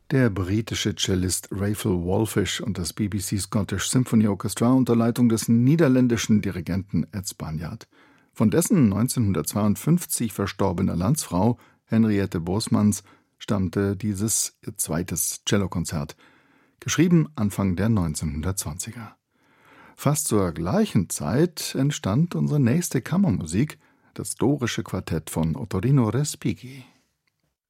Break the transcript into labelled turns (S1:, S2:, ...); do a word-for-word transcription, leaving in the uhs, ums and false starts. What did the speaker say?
S1: Der britische Cellist Raphael Walfish und das B B C Scottish Symphony Orchestra unter Leitung des niederländischen Dirigenten Ed Spanjaard. Von dessen neunzehnhundertzweiundfünfzig verstorbener Landsfrau Henriette Bosmans stammte dieses ihr zweites Cellokonzert, geschrieben Anfang der neunzehnhundertzwanziger. Fast zur gleichen Zeit entstand unsere nächste Kammermusik, das Dorische Quartett von Ottorino Respighi.